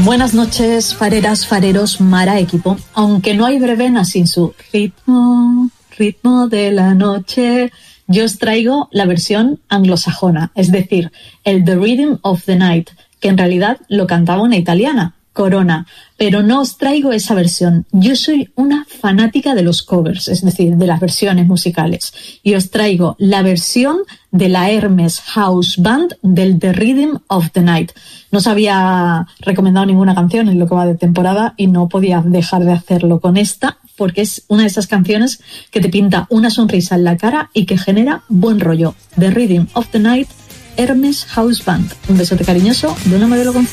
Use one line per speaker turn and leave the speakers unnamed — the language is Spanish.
Buenas noches, fareras, fareros, Mara equipo. Aunque no hay verbena sin su ritmo de la noche, yo os traigo la versión anglosajona, es decir, el The Rhythm of the Night, que en realidad lo cantaba una italiana, Corona, pero no os traigo esa versión. Yo soy una fanática de los covers, es decir, de las versiones musicales, y os traigo la versión de la Hermes House Band del The Rhythm of the Night. No os había recomendado ninguna canción en lo que va de temporada y no podía dejar de hacerlo con esta, porque es una de esas canciones que te pinta una sonrisa en la cara y que genera buen rollo. The Rhythm of the Night, Hermes House Band. Un besote cariñoso de una modelo con